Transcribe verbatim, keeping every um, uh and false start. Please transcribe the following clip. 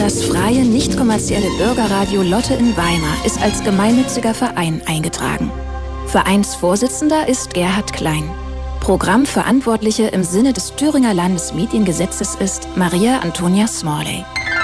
Das freie, nicht kommerzielle Bürgerradio Lotte in Weimar ist als gemeinnütziger Verein eingetragen. Vereinsvorsitzender ist Gerhard Klein. Programmverantwortliche im Sinne des Thüringer Landesmediengesetzes ist Maria Antonia Smalley.